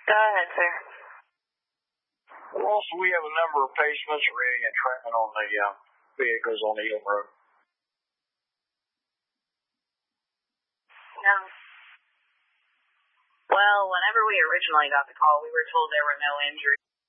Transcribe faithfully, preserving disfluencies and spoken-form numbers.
Go ahead, sir. Also, we have a number of patients ready and treatment on the uh, vehicles on the Hill Road. No. Well, whenever we originally got the call, we were told there were no injuries.